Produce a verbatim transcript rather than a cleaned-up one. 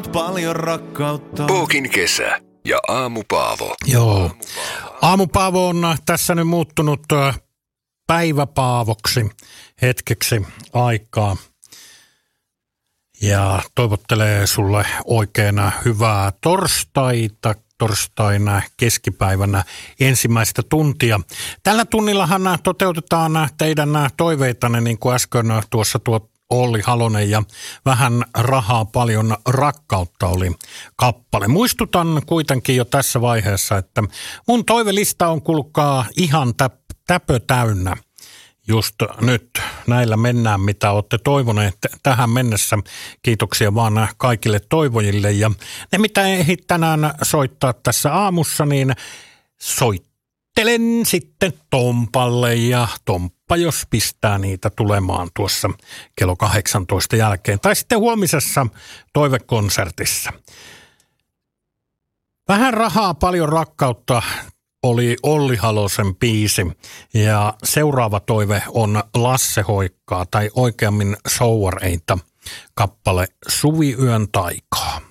Paljon rakkautta. Pookin kesä ja Aamu Paavo. Joo. Aamu Paavo on tässä nyt muuttunut päiväpaavoksi hetkeksi aikaa. Ja toivottelee sulle oikein hyvää torstaita, torstaina keskipäivänä ensimmäistä tuntia. Tällä tunnillahan toteutetaan teidän toiveitanne, niin kuin äsken tuossa tuo Olli Halonen ja vähän rahaa, paljon rakkautta oli kappale. Muistutan kuitenkin jo tässä vaiheessa, että mun toivelista on kuulkaa ihan täp- täpö täynnä. Just nyt näillä mennään, mitä olette toivoneet tähän mennessä. Kiitoksia vaan kaikille toivojille. Ja ne, mitä ehdit tänään soittaa tässä aamussa, niin soittelen sitten Tompalle. Ja Tomppa, jos pistää niitä tulemaan tuossa kello kahdeksantoista jälkeen. Tai sitten huomisessa toivekonsertissa. Vähän rahaa, paljon rakkautta oli Olli Halosen biisi ja seuraava toive on Lasse Hoikkaa tai oikeammin Souareita kappale Suviyön taikaa.